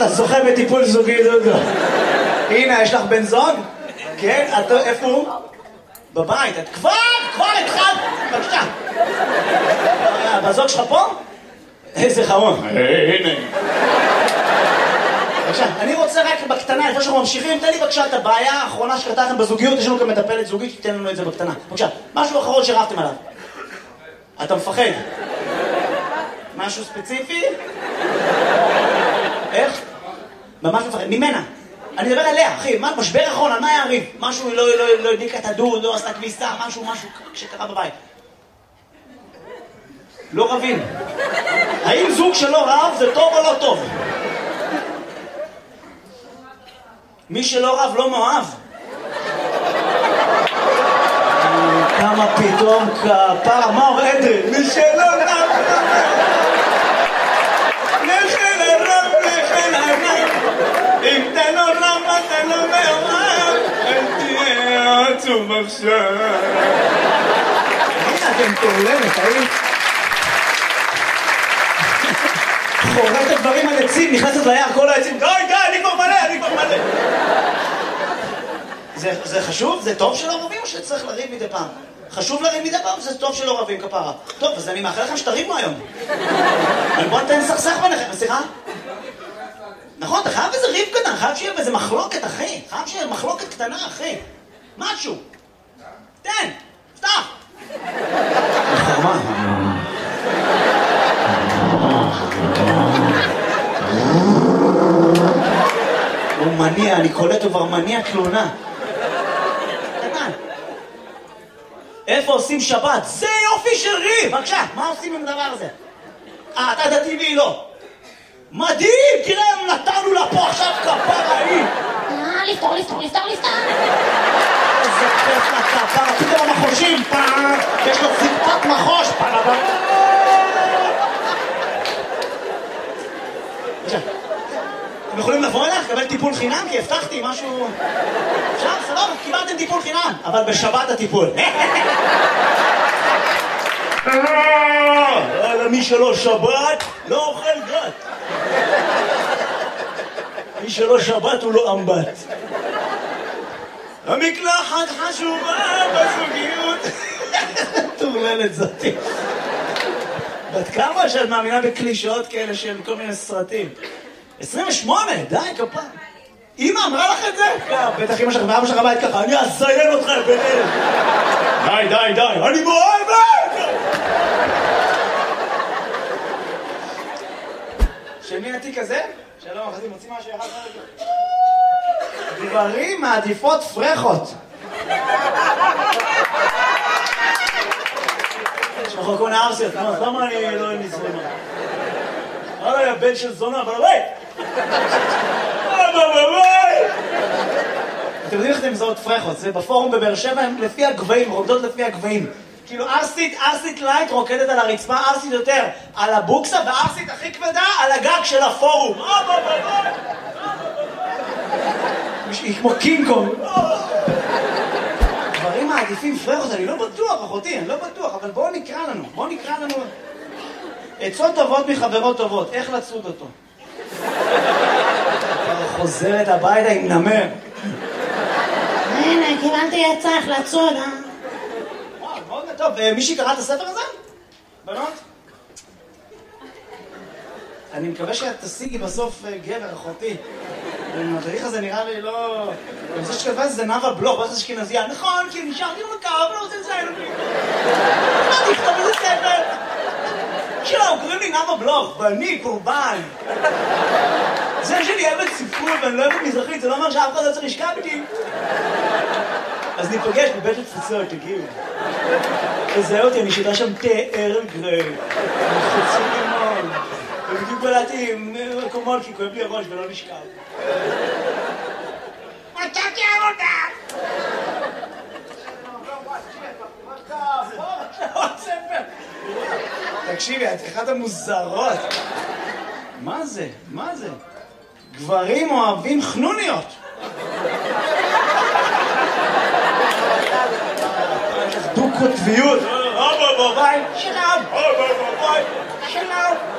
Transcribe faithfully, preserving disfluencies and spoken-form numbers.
אתה זוכה בטיפול זוגי, דודו. הנה, יש לך בן זוג? כן? איפה הוא? בבית. את כבר, כבר התחלת. בבקשה. בזוג שלך פה? איזה חמור. הנה. בבקשה, אני רוצה רק בקטנה, לפני שאנחנו ממשיכים, תן לי בבקשה את הבעיה האחרונה שקרתה לכם בזוגיות, יש לנו כאן מטפלת זוגית, שתיתן לנו את זה בקטנה. בבקשה, משהו אחרון שרבתם עליו. אתה מפחד? משהו ספציפי? איך? ממש מפחד, ממנה. אני מדבר עליה, אחי, מה, משבר אחרון, על מה היה הריב? משהו לא, לא, לא הדליקה את הדוד, לא עשתה כביסה, משהו, משהו שקרה בבית. לא רבים. האם זוג שלא רב זה טוב או לא טוב? מי שלא רב לא מאוהב. כמה פתאום כפר, מה הוא עדר? מי שלא רב, לכן הרב, לכן הרב, אם אתה לא רב, אתה לא מאוהב, אל תהיה עצוב עכשיו. הנה אתם תולמת, האם? חורט את דברים על עצים, נכנסת ליער, כל העצים, די, די, אני כבר מלא, אני כבר מלא. זה, זה חשוב? זה טוב שלא רבים או שצריך לריב מדי פעם? חשוב לריב מדי פעם, זה טוב שלא רבים כפרה. טוב, אז אני מאחל לכם שתריבו היום. אבל בוא נתן סכסך ביניכם, סליחה? נכון, אתה חייב איזה ריב קטן, חייב שיהיה איזה מחלוקת, אחי. חייב שיהיה מחלוקת קטנה, אחי. משהו. תן, פתח. חרמה. הוא מניע, אני קולט, הוא כבר מניע תלונה. קטן. איפה עושים שבת? זה יופי של ריב! בבקשה, מה עושים עם הדבר הזה? אה, אתה דתי והיא לא. מדהים! תראה, נתנו לה פה עכשיו כפרה היא. אה, לפתור, לפתור, לפתור, לפתור. איזה כיף לכפרה, פתאום המחושים, פעם, יש לו זיקפת מחוש, פעם. אתם יכולים לבוא אליך, לקבל טיפול חינם, כי הבטחתי משהו... אפשר, סבבה, קיבלתם טיפול חינם, אבל בשבת הטיפול. מי שלא שבת, לא אוכל גת. מי שלא שבת הוא לא אמבט. המקלחת חשובה בזוגיות. תורללת זאתי. בת כמה שאת מאמינה בקלישאות כאלה של כל מיני סרטים? עשרים ושמונה, די, כפה. אמא אמרה לך את זה? בטח אמא שלך ואבא שלך בית ככה, אני אזיין אותך ביניהם. די, די, די, אני מאוהבת! של מי התיק הזה? שלום, אחזי, מוציא משהו אחד רגע. גברים מעדיפות פרחות. יש לך כל מיני ארסיות, למה אני לא נזרמה? אולי הבן של זונה, אבל בבית! אבל בבית! אתם יודעים איך אתם מזהות פרחות? זה בפורום בבאר שבע, הם לפי הגבהים, רוקדות לפי הגבהים. כאילו ארסית, ארסית לייט רוקדת על הרצפה, ארסית יותר על הבוקסה, וארסית הכי כבדה על הגג של הפורום. אבל בבית! היא כמו קינג קונג. דברים מעדיפים פרחות, אני לא בטוח, אחותי, אני לא בטוח, אבל בואו נקרא לנו, בואו נקרא לנו... עצות טובות מחברות טובות, איך לצוד אותו? חוזרת הביתה עם נמר. הנה, קיבלתי עצה איך לצוד, אה? וואו, מאוד טוב. מישהי קרא את הספר הזה? בנות? אני מקווה שאת תשיגי בסוף גבר, אחותי. המדריך הזה נראה לי לא... אני חושב שכתבה זה נאווה בלוך, לא חושב שכנזייה. נכון, כי נשארתי במקר, אבל לא רוצה לציין אותי. מה תכתוב איזה ספר? שלום, קוראים לי נאווה בלוך, ואני קורבן. זה שאני אוהבת ספרות ואני לא אוהבת מזרחית, זה לא אומר שאף אחד לא צריך לשכב איתי. אז ניפגש בבית התפוצות, תגיעו. תזהה אותי, אני שיטה שם תאר גרי. חוצי לימון. ובדיוק בלעתי עם קומול, כי כואב לי הראש ולא נשכב. מצאתי עבודה! תקשיבי, את אחת המוזרות. מה זה? מה זה? גברים אוהבים חנוניות. דו-קוטביות. אבא בבית, שלום. אבא בבית, שלום.